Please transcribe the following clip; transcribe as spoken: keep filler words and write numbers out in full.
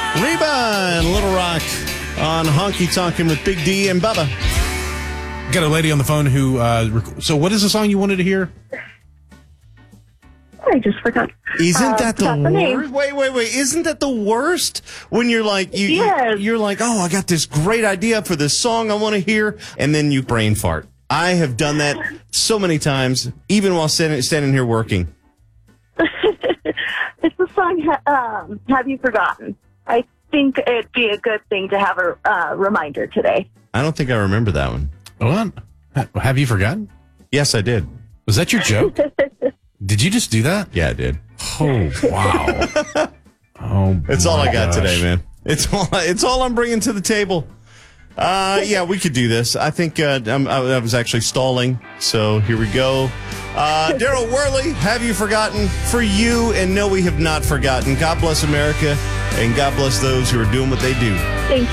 Reba and Little Rock on Honky Tonkin' with Big D and Bubba. Got a lady on the phone who, uh, rec- so what is the song you wanted to hear? I just forgot. Isn't uh, that the, forgot the name. worst? Wait, wait, wait. Isn't that the worst? When you're like, you, Yes. you're like, oh, I got this great idea for this song I want to hear, and then you brain fart. I have done that so many times, even while standing, standing here working. It's the song, um, Have You Forgotten? I think it'd be a good thing to have a uh, reminder today. I don't think I remember that one. What? Have you forgotten? Yes, I did. Was that your joke? Did you just do that? Yeah, I did. Oh, wow. Oh, It's all I got gosh. today, man. It's all. It's all I'm bringing to the table. Uh, yeah, we could do this. I think uh, I'm, I, I was actually stalling, so here we go. Uh, Daryl Worley, Have You Forgotten? For you, and no, we have not forgotten. God bless America, and God bless those who are doing what they do. Thank